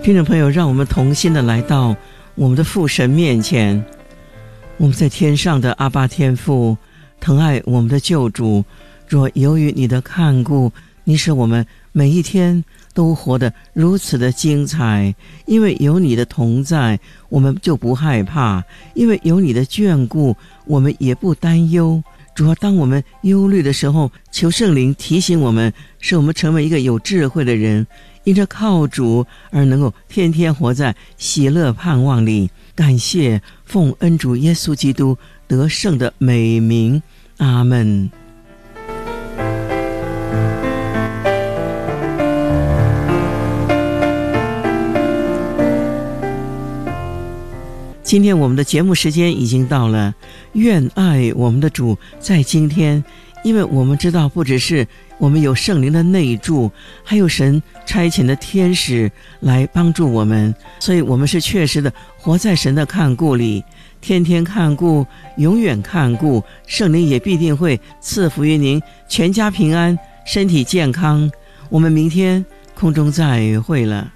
听众朋友，让我们同心的来到我们的父神面前。我们在天上的阿爸天父，疼爱我们的救主，若由于你的看顾，你使我们每一天都活得如此的精彩。因为有你的同在，我们就不害怕；因为有你的眷顾，我们也不担忧。主啊，当我们忧虑的时候，求圣灵提醒我们，使我们成为一个有智慧的人，因着靠主而能够天天活在喜乐盼望里。感谢奉恩主耶稣基督得胜的美名，阿们。今天我们的节目时间已经到了，愿爱我们的主在今天，因为我们知道不只是我们有圣灵的内住，还有神差遣的天使来帮助我们，所以我们是确实的活在神的看顾里，天天看顾，永远看顾。圣灵也必定会赐福于您，全家平安，身体健康。我们明天空中再会了。